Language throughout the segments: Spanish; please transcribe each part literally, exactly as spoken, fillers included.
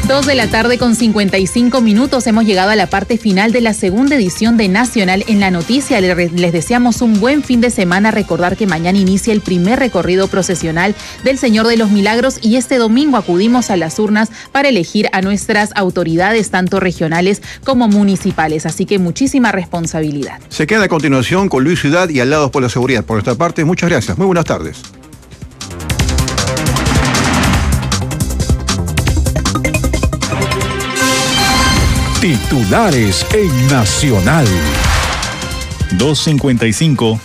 Dos de la tarde con cincuenta y cinco minutos. Hemos llegado a la parte final de la segunda edición de Nacional en la Noticia. Les deseamos un buen fin de semana. Recordar que mañana inicia el primer recorrido procesional del Señor de los Milagros y este domingo acudimos a las urnas para elegir a nuestras autoridades, tanto regionales como municipales. Así que muchísima responsabilidad. Se queda a continuación con Luis Ciudad y Aliados por la Seguridad. Por nuestra parte, muchas gracias. Muy buenas tardes. Titulares en Nacional. dos cincuenta y cinco.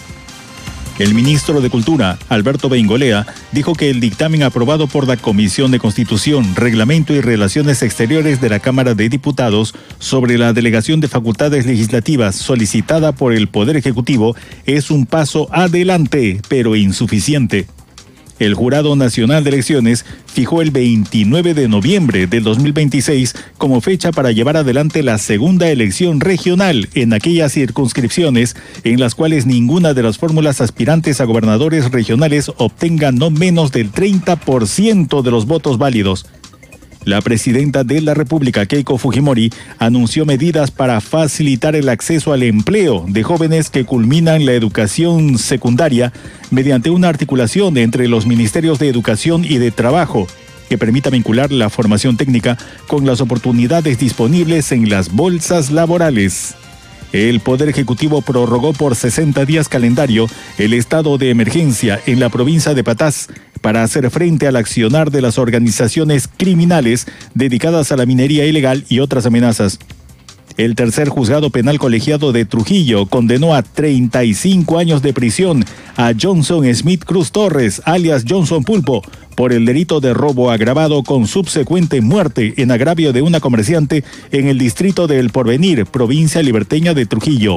El ministro de Cultura, Alberto Beingolea, dijo que el dictamen aprobado por la Comisión de Constitución, Reglamento y Relaciones Exteriores de la Cámara de Diputados sobre la delegación de facultades legislativas solicitada por el Poder Ejecutivo es un paso adelante, pero insuficiente. El Jurado Nacional de Elecciones fijó el veintinueve de noviembre del dos mil veintiséis como fecha para llevar adelante la segunda elección regional en aquellas circunscripciones en las cuales ninguna de las fórmulas aspirantes a gobernadores regionales obtenga no menos del treinta por ciento de los votos válidos. La presidenta de la República, Keiko Fujimori, anunció medidas para facilitar el acceso al empleo de jóvenes que culminan la educación secundaria mediante una articulación entre los ministerios de Educación y de Trabajo que permita vincular la formación técnica con las oportunidades disponibles en las bolsas laborales. El Poder Ejecutivo prorrogó por sesenta días calendario el estado de emergencia en la provincia de Patás para hacer frente al accionar de las organizaciones criminales dedicadas a la minería ilegal y otras amenazas. El tercer juzgado penal colegiado de Trujillo condenó a treinta y cinco años de prisión a Johnson Smith Cruz Torres, alias Johnson Pulpo, por el delito de robo agravado con subsecuente muerte en agravio de una comerciante en el distrito de El Porvenir, provincia liberteña de Trujillo.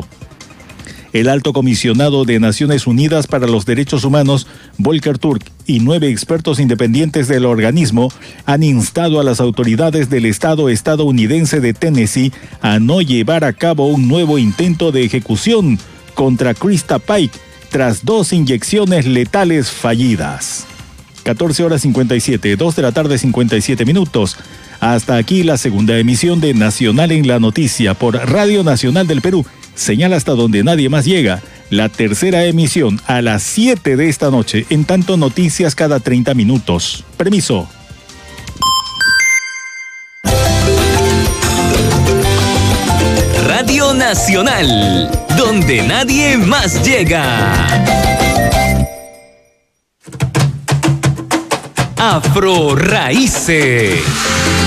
El alto comisionado de Naciones Unidas para los Derechos Humanos, Volker Turk, y nueve expertos independientes del organismo han instado a las autoridades del estado estadounidense de Tennessee a no llevar a cabo un nuevo intento de ejecución contra Krista Pike tras dos inyecciones letales fallidas. catorce horas cincuenta y siete, dos de la tarde cincuenta y siete minutos. Hasta aquí la segunda emisión de Nacional en la Noticia por Radio Nacional del Perú. Señal hasta donde nadie más llega. La tercera emisión a las siete de esta noche, en tanto noticias cada treinta minutos. Permiso. Radio Nacional, donde nadie más llega. Afro Raíces.